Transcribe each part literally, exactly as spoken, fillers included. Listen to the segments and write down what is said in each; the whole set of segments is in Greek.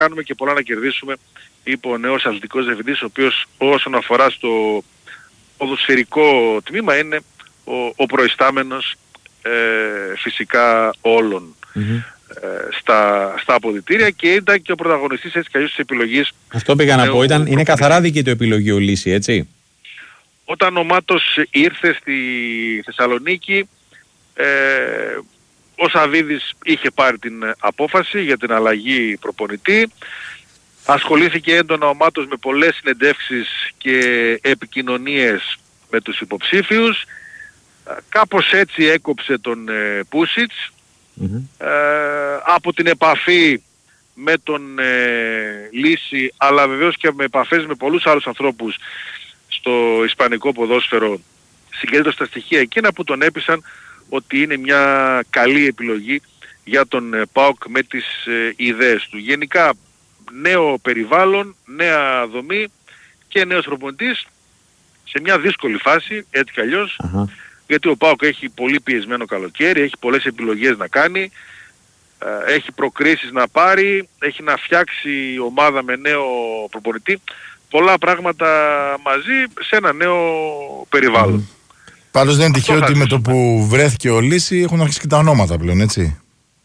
κάνουμε και πολλά να κερδίσουμε, είπε ο νέος αθλητικός διευθυντής, ο οποίος όσον αφορά στο ποδοσφαιρικό τμήμα είναι ο, ο προϊστάμενος ε, φυσικά όλων. Mm-hmm. Στα, στα αποδυτήρια και ήταν και ο πρωταγωνιστής έτσι κι αλλιώς της επιλογής. Αυτό πήγα να πω, ήταν, είναι καθαρά δική του επιλογή ο Λύση, έτσι. Όταν ο Μάτος ήρθε στη Θεσσαλονίκη, ε, ο Σαββίδης είχε πάρει την απόφαση για την αλλαγή προπονητή. Ασχολήθηκε έντονα ο Μάτος με πολλές συνεντεύξεις και επικοινωνίες με τους υποψήφιους. Κάπως έτσι έκοψε τον ε, Πούσιτς. Mm-hmm. Ε, από την επαφή με τον ε, Λύση, αλλά βεβαίως και με επαφές με πολλούς άλλους ανθρώπους στο ισπανικό ποδόσφαιρο, συγκέντρωσε τα στοιχεία εκείνα που τον έπεισαν ότι είναι μια καλή επιλογή για τον ε, ΠΑΟΚ με τις ε, ιδέες του. Γενικά νέο περιβάλλον, νέα δομή και νέος προπονητής σε μια δύσκολη φάση, έτσι κι αλλιώς. Uh-huh. Γιατί ο ΠΑΟΚ έχει πολύ πιεσμένο καλοκαίρι, έχει πολλές επιλογές να κάνει, έχει προκρίσεις να πάρει, έχει να φτιάξει ομάδα με νέο προπονητή. Πολλά πράγματα μαζί σε ένα νέο περιβάλλον. Mm. Πάντως δεν είναι τυχαίο ότι με το που βρέθηκε ο Λύση έχουν αρχίσει και τα ονόματα πλέον, έτσι.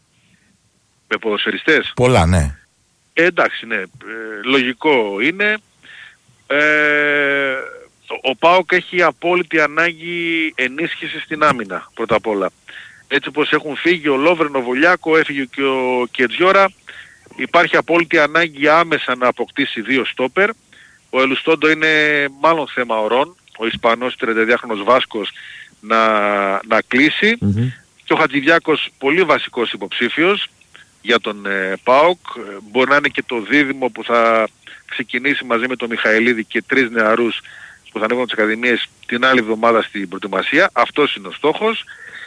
Με ποδοσφαιριστές. Πολλά, ναι. Ε, εντάξει, ναι. Ε, λογικό είναι. Ε, Ο ΠΑΟΚ έχει απόλυτη ανάγκη ενίσχυσης στην άμυνα, πρώτα απ' όλα. Έτσι όπως έχουν φύγει ο Λόβρεν, ο Βολιάκο, έφυγε και ο Κετζιόρα, υπάρχει απόλυτη ανάγκη άμεσα να αποκτήσει δύο στόπερ. Ο Ελουστόντο είναι μάλλον θέμα ωρών, ο Ισπανός τριανταδιάχρονος Βάσκος να, να κλείσει. Mm-hmm. Και ο Χατζηδιάκος πολύ βασικός υποψήφιος για τον ε, ΠΑΟΚ. Μπορεί να είναι και το δίδυμο που θα ξεκινήσει μαζί με τον Μιχαηλίδη και τρεις νεαρούς που θα ανέβουν τις ακαδημίες την άλλη εβδομάδα στην προετοιμασία. Αυτός είναι ο στόχος.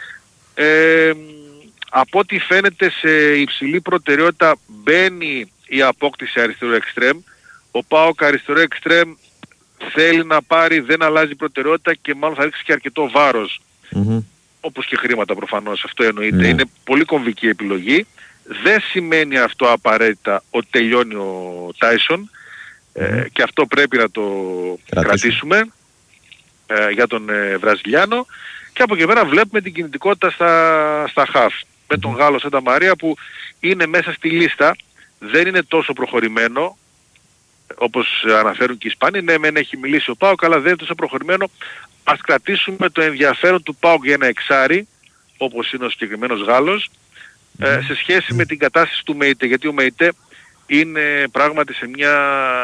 Ε, από ό,τι φαίνεται σε υψηλή προτεραιότητα μπαίνει η απόκτηση αριστερού εξτρέμ. Ο ΠΑΟΚ αριστερό εξτρέμ θέλει να πάρει, δεν αλλάζει προτεραιότητα και μάλλον θα ρίξει και αρκετό βάρος. Mm-hmm. Όπως και χρήματα προφανώς, αυτό εννοείται. Mm. Είναι πολύ κομβική επιλογή. Δεν σημαίνει αυτό απαραίτητα ότι τελειώνει ο Τάισον. Mm. Ε, και αυτό πρέπει να το Κρατήσουμε. κρατήσουμε ε, για τον ε, Βραζιλιάνο. Και από εκεί πέρα βλέπουμε την κινητικότητα στα, στα χαφ. Mm. Με τον Γάλλο Σάντα Μαρία που είναι μέσα στη λίστα. Δεν είναι τόσο προχωρημένο όπως αναφέρουν και οι Ισπανοί. Ναι, μεν έχει μιλήσει ο ΠΑΟΚ, αλλά δεν είναι τόσο προχωρημένο. Ας κρατήσουμε το ενδιαφέρον του ΠΑΟΚ για ένα εξάρι, όπως είναι ο συγκεκριμένος Γάλλος, mm. ε, σε σχέση με την κατάσταση του ΜΕΙΤΕ. Γιατί ο ΜΕΙΤΕ είναι πράγματι σε μια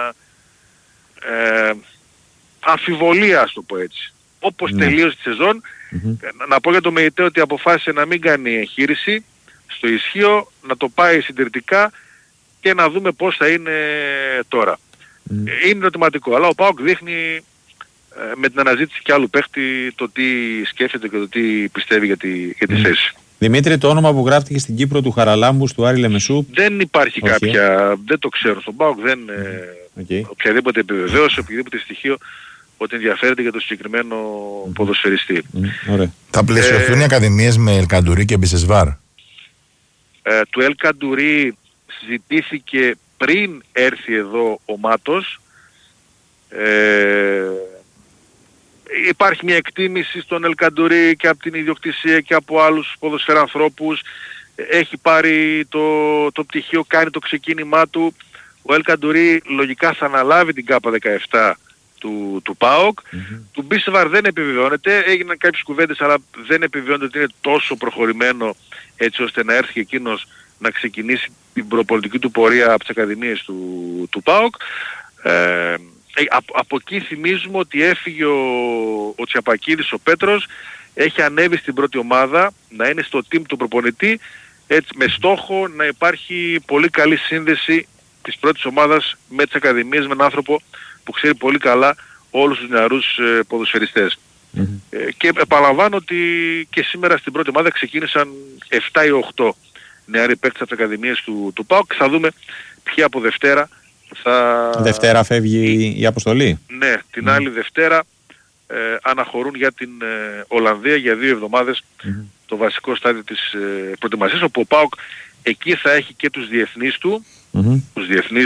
ε, αμφιβολία, ας το πω έτσι. Όπως mm. τελείωσε τη σεζόν, mm-hmm. να, να πω για το ΜΕΙΤΕ ότι αποφάσισε να μην κάνει εγχείρηση στο ισχύο, να το πάει συντηρητικά και να δούμε πώς θα είναι τώρα. Mm. Είναι ερωτηματικό, αλλά ο ΠΑΟΚ δείχνει με την αναζήτηση και άλλου παίχτη το τι σκέφτεται και το τι πιστεύει για τη, για τη mm. θέση. Δημήτρη, το όνομα που γράφτηκε στην Κύπρο του Χαραλάμπου, του Άρη Λεμεσού. Δεν υπάρχει okay. κάποια, δεν το ξέρω στον ΠΑΟΚ, δεν okay. οποιαδήποτε επιβεβαίωση, οποιαδήποτε στοιχείο ότι ενδιαφέρεται για το συγκεκριμένο mm. ποδοσφαιριστή. Mm. Ωραία. Θα πλαισιωθούν ε, οι ακαδημίες με Ελκαντουρί και Μπισεσβάρ. Ε, του Ελκαντουρί συζητήθηκε πριν έρθει εδώ ο Μάτος. Ε, Υπάρχει μια εκτίμηση στον Ελκαντουρί και από την ιδιοκτησία και από άλλους ποδοσφαιρανθρώπους. Έχει πάρει το, το πτυχίο, κάνει το ξεκίνημά του. Ο Ελκαντουρί λογικά θα αναλάβει την ΚΑΠΑ δεκαεπτά του, του ΠΑΟΚ. Mm-hmm. Του Μπίσεβαρ δεν επιβεβαιώνεται. Έγιναν κάποιες κουβέντες, αλλά δεν επιβεβαιώνεται ότι είναι τόσο προχωρημένο έτσι ώστε να έρθει εκείνος να ξεκινήσει την προπολιτική του πορεία από τις ακαδημίες του, του ΠΑΟΚ. Ε, Από, από εκεί θυμίζουμε ότι έφυγε ο, ο Τσιαπακίδης, ο Πέτρος, έχει ανέβει στην πρώτη ομάδα, να είναι στο team του προπονητή, έτσι, με στόχο να υπάρχει πολύ καλή σύνδεση της πρώτης ομάδας με τις ακαδημίες, με έναν άνθρωπο που ξέρει πολύ καλά όλους τους νεαρούς ε, ποδοσφαιριστές. Mm-hmm. Ε, και επαναλαμβάνω ότι και σήμερα στην πρώτη ομάδα ξεκίνησαν επτά ή οκτώ νεαροί παίκτες από τις ακαδημίες του, του ΠΑΟΚ. Θα δούμε ποιοι από Δευτέρα θα... Δευτέρα φεύγει η αποστολή. Ναι, την mm. άλλη Δευτέρα ε, αναχωρούν για την ε, Ολλανδία για δύο εβδομάδες mm. το βασικό στάδιο της ε, προετοιμασίας, όπου ο ΠΑΟΚ εκεί θα έχει και τους διεθνείς του, Mm-hmm. τους διεθνείς